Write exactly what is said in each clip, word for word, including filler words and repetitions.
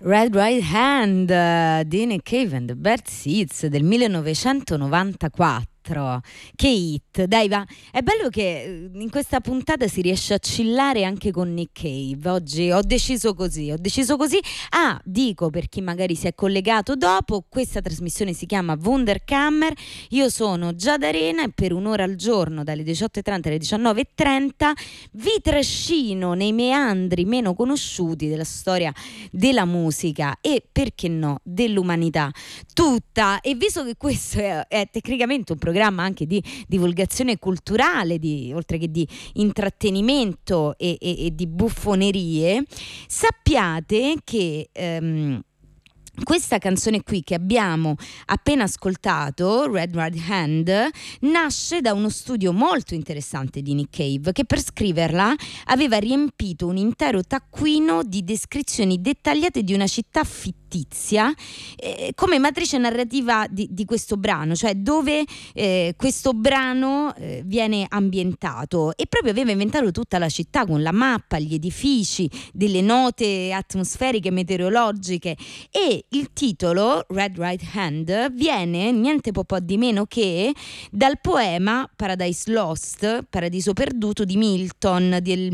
Red Right Hand uh, di Nick Cave and the Bad Seeds del millenovecentonovantaquattro. Che hit, dai, va. È bello che in questa puntata si riesce a chillare anche con Nick Cave. Oggi ho deciso così, ho deciso così. Ah, dico per chi magari si è collegato dopo, questa trasmissione si chiama Wunderkammer. Io sono Giada Arena e per un'ora al giorno, dalle diciotto e trenta alle diciannove e trenta, vi trascino nei meandri meno conosciuti della storia della musica e, perché no, dell'umanità tutta. E visto che questo è, è tecnicamente un programma anche di divulgazione culturale, di, oltre che di intrattenimento e, e, e di buffonerie, sappiate che ehm, questa canzone qui che abbiamo appena ascoltato, Red Right Hand, nasce da uno studio molto interessante di Nick Cave, che per scriverla aveva riempito un intero taccuino di descrizioni dettagliate di una città fittizia eh, come matrice narrativa di, di questo brano, cioè dove eh, questo brano eh, viene ambientato, e proprio aveva inventato tutta la città con la mappa, gli edifici, delle note atmosferiche, meteorologiche. E il titolo Red Right Hand viene niente po' po' di meno che dal poema Paradise Lost, Paradiso perduto di Milton del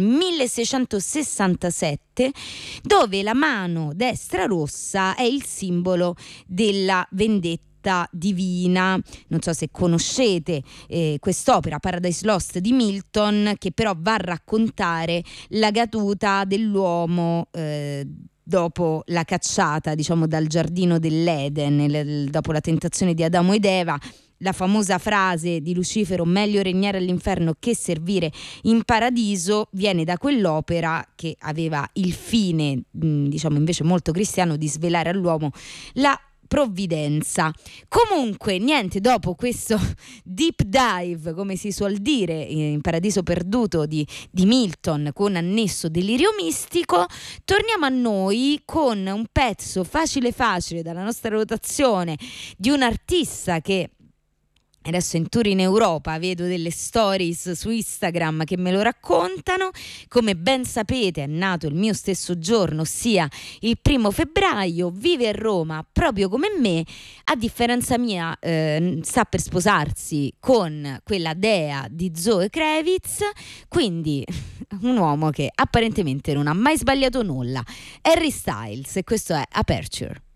milleseicentosessantasette, dove la mano destra rossa è il simbolo della vendetta divina. Non so se conoscete eh, quest'opera Paradise Lost di Milton, che però va a raccontare la caduta dell'uomo eh, dopo la cacciata, diciamo, dal giardino dell'Eden, l- dopo la tentazione di Adamo ed Eva. La famosa frase di Lucifero, meglio regnare all'inferno che servire in paradiso, viene da quell'opera che aveva il fine, mh, diciamo invece molto cristiano, di svelare all'uomo la provvidenza. Comunque niente, dopo questo deep dive, come si suol dire, in Paradiso perduto di, di Milton, con annesso delirio mistico, torniamo a noi con un pezzo facile facile dalla nostra rotazione di un artista che adesso in tour in Europa, vedo delle stories su Instagram che me lo raccontano. Come ben sapete è nato il mio stesso giorno, ossia il primo febbraio, vive a Roma proprio come me, a differenza mia eh, sta per sposarsi con quella dea di Zoe Kravitz, quindi un uomo che apparentemente non ha mai sbagliato nulla, Harry Styles, e questo è Aperture.